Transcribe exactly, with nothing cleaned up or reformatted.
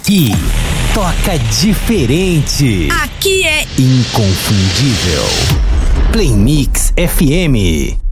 Aqui toca diferente. Aqui é inconfundível. Play Mix F M.